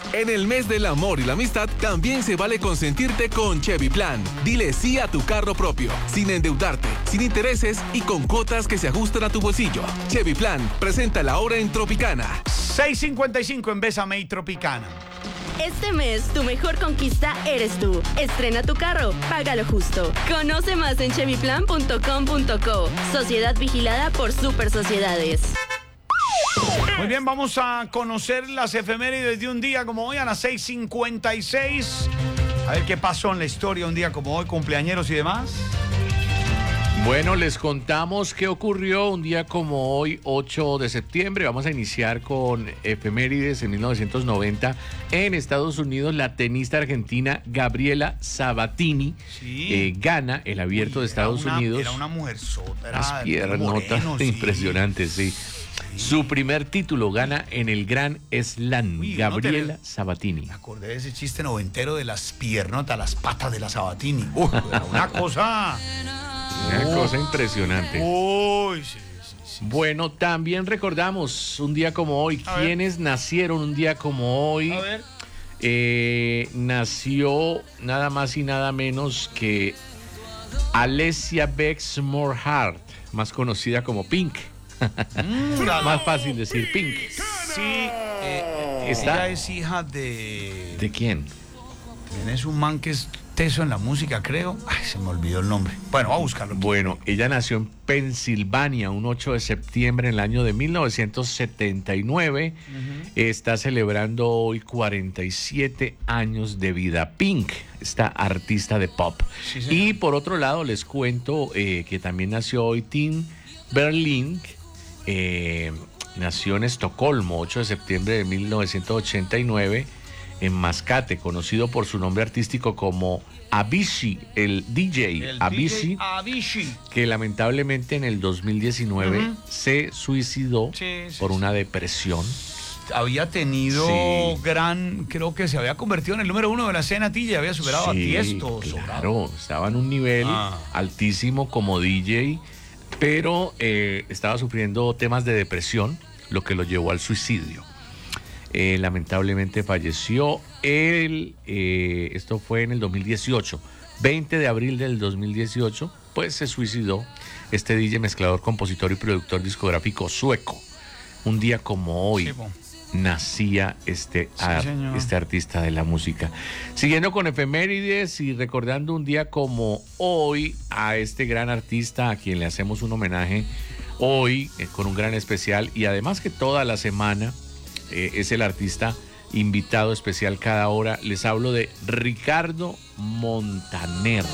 En el mes del amor y la amistad, también se vale consentirte con Chevy Plan. Dile sí a tu carro propio, sin endeudarte, sin intereses y con cuotas que se ajustan a tu bolsillo. Chevy Plan, presenta la hora en Tropicana. 6:55 en Bésame y Tropicana. Este mes, tu mejor conquista eres tú. Estrena tu carro, págalo justo. Conoce más en chevyplan.com.co. Sociedad vigilada por Super Sociedades. Muy bien, vamos a conocer las efemérides de un día como hoy a las 6:56. A ver qué pasó en la historia un día como hoy, cumpleañeros y demás. Bueno, les contamos qué ocurrió un día como hoy, 8 de septiembre. Vamos a iniciar con efemérides. En 1990, en Estados Unidos, la tenista argentina Gabriela Sabatini gana el Abierto de Estados Unidos. Era una mujerzota. Las piernotas impresionantes, sí. Su primer título gana en el Grand Slam. Gabriela Sabatini. Me acordé de ese chiste noventero de las piernotas, las patas de la Sabatini. Era una cosa... Una cosa impresionante. Uy, sí. Bueno, también recordamos un día como hoy. ¿Quiénes nacieron un día como hoy? A ver. Nació nada más y nada menos que Alessia Bexmore Hart, más conocida como Pink. Más fácil decir Pink. Sí, ella es hija de... ¿De quién? Es un man que es teso en la música, creo. Ay, se me olvidó el nombre. Bueno, voy a buscarlo. Bueno, ella nació en Pensilvania un 8 de septiembre en el año de 1979. Está celebrando hoy 47 años de vida. Pink, esta artista de pop. Sí, señor. Y por otro lado, les cuento que también nació hoy Tim Berling. Nació en Estocolmo, 8 de septiembre de 1989. En Mascate, conocido por su nombre artístico como Avicii, el DJ Avicii, que lamentablemente en el 2019 se suicidó por una depresión. Había tenido creo que se había convertido en el número 1 de la escena DJ, había superado a Tiesto. Claro, estaba en un nivel altísimo como DJ, pero estaba sufriendo temas de depresión, lo que lo llevó al suicidio. Lamentablemente falleció esto fue en el 2018, 20 de abril del 2018, pues se suicidó este DJ, mezclador, compositor y productor discográfico sueco. Un día como hoy nacía este artista de la música. Siguiendo con efemérides y recordando un día como hoy a este gran artista a quien le hacemos un homenaje hoy con un gran especial, y además que toda la semana es el artista invitado especial cada hora. Les hablo de Ricardo Montaner.